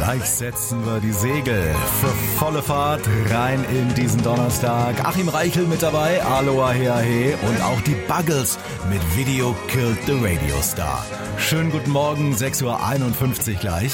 Gleich setzen wir die Segel für volle Fahrt rein in diesen Donnerstag. Achim Reichel mit dabei, Aloha Heahe und auch die Buggles mit Video Killed the Radio Star. Schönen guten Morgen, 6:51 Uhr gleich.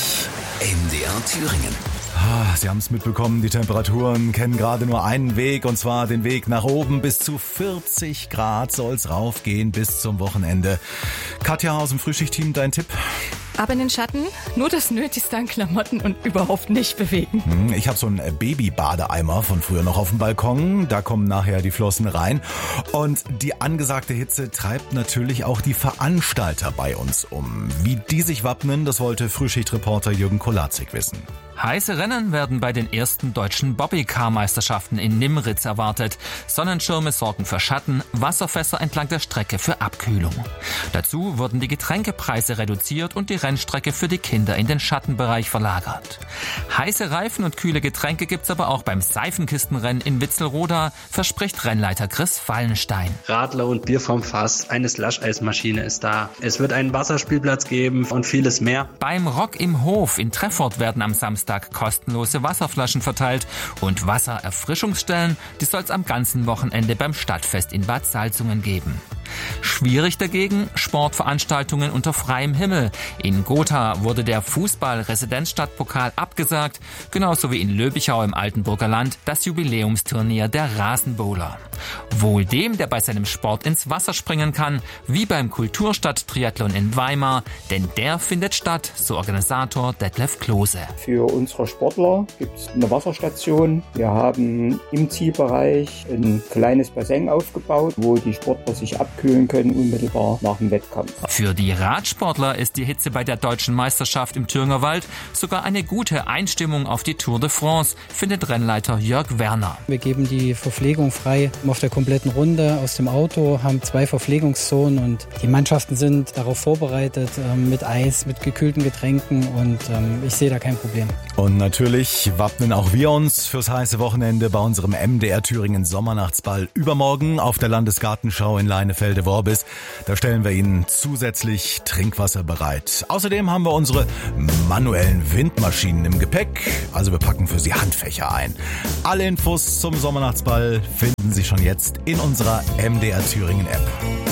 MDR Thüringen. Sie haben es mitbekommen, die Temperaturen kennen gerade nur einen Weg, und zwar den Weg nach oben. Bis zu 40 Grad soll's raufgehen bis zum Wochenende. Katja aus dem Frühschichtteam, dein Tipp? Aber in den Schatten, nur das Nötigste an Klamotten und überhaupt nicht bewegen. Ich habe so einen Baby-Badeeimer von früher noch auf dem Balkon. Da kommen nachher die Flossen rein. Und die angesagte Hitze treibt natürlich auch die Veranstalter bei uns um. Wie die sich wappnen, das wollte Frühschichtreporter Jürgen Kolazik wissen. Heiße Rennen werden bei den ersten deutschen Bobbycar-Meisterschaften in Nimritz erwartet. Sonnenschirme sorgen für Schatten, Wasserfässer entlang der Strecke für Abkühlung. Dazu wurden die Getränkepreise reduziert und die Rennstrecke für die Kinder in den Schattenbereich verlagert. Heiße Reifen und kühle Getränke gibt's aber auch beim Seifenkistenrennen in Witzelroda, verspricht Rennleiter Chris Fallenstein. Radler und Bier vom Fass, eine Slush-Eismaschine ist da. Es wird einen Wasserspielplatz geben und vieles mehr. Beim Rock im Hof in Treffort werden am Samstag kostenlose Wasserflaschen verteilt und Wassererfrischungsstellen, die soll es am ganzen Wochenende beim Stadtfest in Bad Salzungen geben. Schwierig dagegen Sportveranstaltungen unter freiem Himmel. In Gotha wurde der Fußball-Residenzstadtpokal abgesagt, genauso wie in Löbichau im Altenburger Land das Jubiläumsturnier der Rasenbowler. Wohl dem, der bei seinem Sport ins Wasser springen kann, wie beim Kulturstadt-Triathlon in Weimar, denn der findet statt, so Organisator Detlef Klose. Für unsere Sportler gibt es eine Wasserstation. Wir haben im Zielbereich ein kleines Bassin aufgebaut, wo die Sportler sich abkühlen können, unmittelbar nach dem Wettkampf. Für die Radsportler ist die Hitze bei der deutschen Meisterschaft im Thüringer Wald sogar eine gute Einstimmung auf die Tour de France, findet Rennleiter Jörg Werner. Wir geben die Verpflegung frei auf der kompletten Runde aus dem Auto, haben 2 Verpflegungszonen und die Mannschaften sind darauf vorbereitet mit Eis, mit gekühlten Getränken und ich sehe da kein Problem. Und natürlich wappnen auch wir uns fürs heiße Wochenende bei unserem MDR Thüringen Sommernachtsball übermorgen auf der Landesgartenschau in Leinefelde-Worbis. Da stellen wir Ihnen zusätzlich Trinkwasser bereit. Außerdem haben wir unsere manuellen Windmaschinen im Gepäck. Also wir packen für Sie Handfächer ein. Alle Infos zum Sommernachtsball finden Sie schon jetzt in unserer MDR Thüringen App.